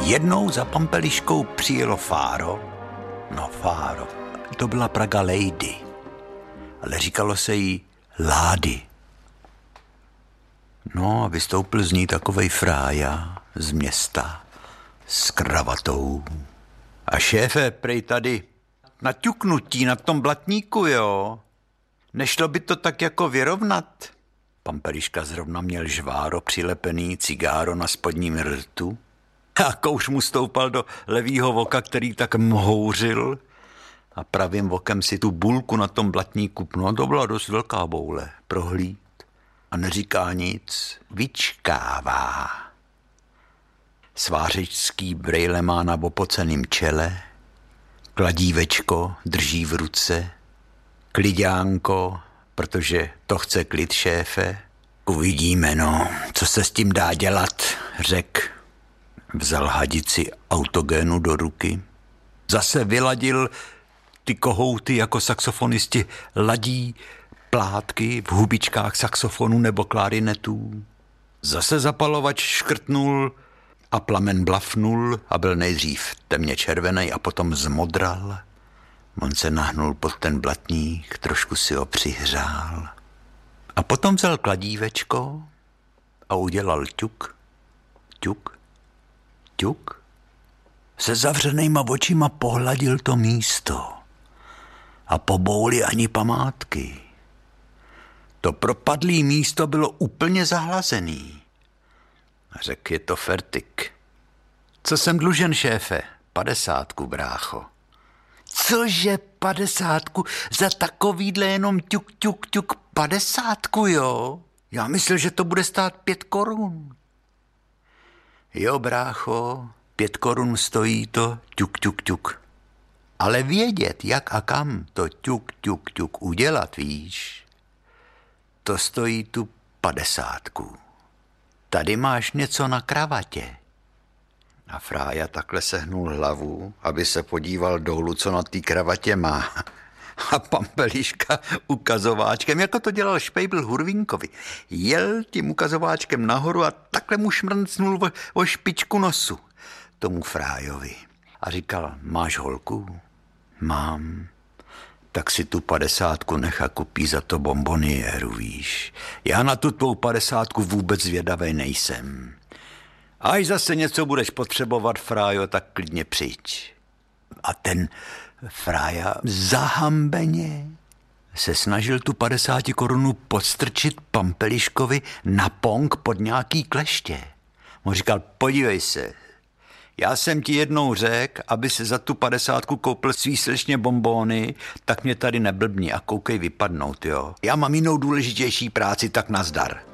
Jednou za Pampeliškou přijelo Fáro. No Fáro, to byla Praga Lady, ale říkalo se jí Lády. No a vystoupil z ní takovej frája z města s kravatou. A šéfe, prej tady na ťuknutí na tom blatníku, jo? Nešlo by to tak jako vyrovnat? Pampeliška zrovna měl žváro přilepený, cigáro na spodním rtu a kouš mu stoupal do levýho voka, který tak mhouřil, a pravým vokem si tu bulku na tom blatníku, no to byla dost velká boule, prohlíd a neříká nic, vyčkává. Svářečský brejle má na opoceným čele, kladívečko drží v ruce, klidánko, protože to chce klid, šéfe. Uvidíme, no, co se s tím dá dělat, řek. Vzal hadici autogénu do ruky. Zase vyladil ty kohouty jako saxofonisti ladí plátky v hubičkách saxofonu nebo klarinetů. Zase zapalovač škrtnul a plamen blafnul a byl nejdřív temně červený a potom zmodral. On se nahnul pod ten blatník, trošku si ho přihřál. A potom vzal kladívečko a udělal ťuk, ťuk, ťuk. Se zavřenýma očima pohladil to místo a po bouli ani památky. To propadlý místo bylo úplně zahlazený. Řekl, je to fertik. Co jsem dlužen, šéfe? 50, brácho. Cože 50? Za takovýhle jenom ťuk, ťuk, ťuk 50, jo? Já myslel, že to bude stát 5 korun. Jo, brácho, 5 korun stojí to ťuk, ťuk, ťuk. Ale vědět, jak a kam to ťuk, ťuk, ťuk udělat, víš, to stojí tu 50. Tady máš něco na kravatě. A frája takhle sehnul hlavu, aby se podíval dolů, co na té kravatě má. A Pampeliška ukazováčkem, jako to dělal Špejbl Hurvínkovi, jel tím ukazováčkem nahoru a takhle mu šmrncnul o špičku nosu tomu frájovi. A říkal, máš holku? Mám. Tak si tu 50 nech a kupí za to bomboniéru, víš. Já na tu tvou 50 vůbec zvědavej nejsem. Až zase něco budeš potřebovat, frájo, tak klidně přijď. A ten frája zahambeně se snažil tu 50 korunu podstrčit Pampeliškovi na pong pod nějaký kleště. On říkal, podívej se, já jsem ti jednou řekl, aby se za tu 50 koupil svý slečně bonbóny, tak mě tady neblbni a koukej vypadnout, jo. Já mám jinou důležitější práci, tak nazdar.